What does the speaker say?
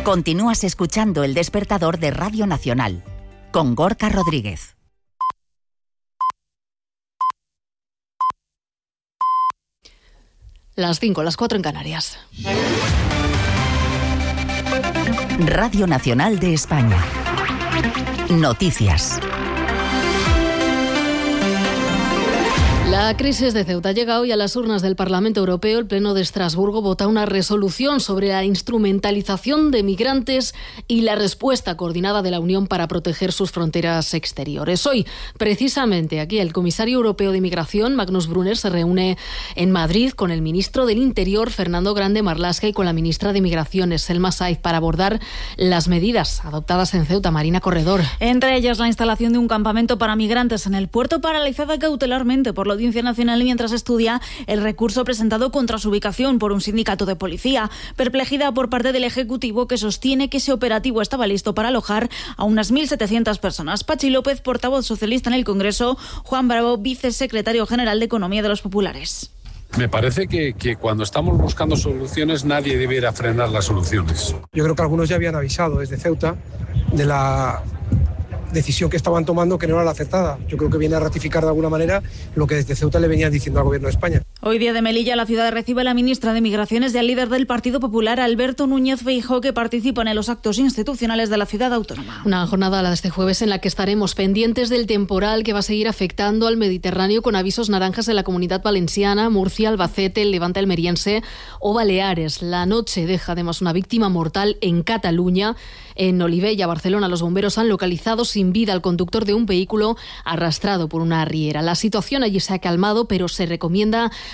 Continúas escuchando El Despertador de Radio Nacional, con Gorka Rodríguez. Las 5, las 4 en Canarias. Radio Nacional de España. Noticias. La crisis de Ceuta llega hoy a las urnas del Parlamento Europeo. El Pleno de Estrasburgo vota una resolución sobre la instrumentalización de migrantes y la respuesta coordinada de la Unión para proteger sus fronteras exteriores. Hoy, precisamente, aquí el comisario europeo de Inmigración, Magnus Brunner, se reúne en Madrid con el ministro del Interior, Fernando Grande Marlaska, y con la ministra de Migraciones, Selma Saiz, para abordar las medidas adoptadas en Ceuta. Marina Corredor. Entre ellas, la instalación de un campamento para migrantes en el puerto, paralizada cautelarmente por la Audiencia Nacional mientras estudia el recurso presentado contra su ubicación por un sindicato de policía. Perplejidad por parte del Ejecutivo, que sostiene que ese operativo estaba listo para alojar a unas 1.700 personas. Pachi López, portavoz socialista en el Congreso; Juan Bravo, vicesecretario general de Economía de los Populares. Me parece que cuando estamos buscando soluciones nadie debiera frenar las soluciones. Yo creo que algunos ya habían avisado desde Ceuta de la decisión que estaban tomando, que no era la acertada. Yo creo que viene a ratificar de alguna manera lo que desde Ceuta le venía diciendo al Gobierno de España. Hoy, día de Melilla, la ciudad recibe a la ministra de Migraciones y al líder del Partido Popular, Alberto Núñez Feijóo, que participan en los actos institucionales de la ciudad autónoma. Una jornada, la de este jueves, en la que estaremos pendientes del temporal que va a seguir afectando al Mediterráneo, con avisos naranjas en la Comunidad Valenciana, Murcia, Albacete, el Levante almeriense o Baleares. La noche deja además una víctima mortal en Cataluña. En Olivella, Barcelona, los bomberos han localizado sin vida al conductor de un vehículo arrastrado por una riera. La situación allí se ha calmado, pero se recomienda